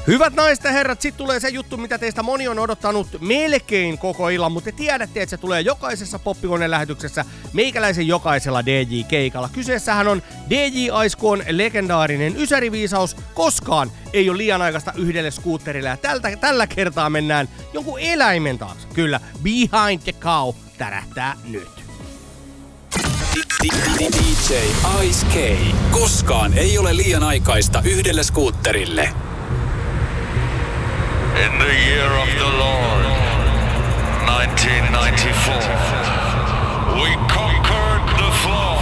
Hyvät naiset ja herrat, sit tulee se juttu, mitä teistä moni on odottanut melkein koko illan, mutta te tiedätte, että se tulee jokaisessa Poppikoneen lähetyksessä, meikäläisen jokaisella DJ-keikalla. Kyseessähän on DJ Aiskon legendaarinen ysäriviisaus, koskaan ei ole liian aikaista yhdelle skuutterille, ja tällä kertaa mennään jonkun eläimen taakse. Kyllä, Behind the Cow tärähtää nyt. DJ Ice K. Koskaan ei ole liian aikaista yhdelle skuutterille. In the year of the Lord, 1994, we conquered the floor.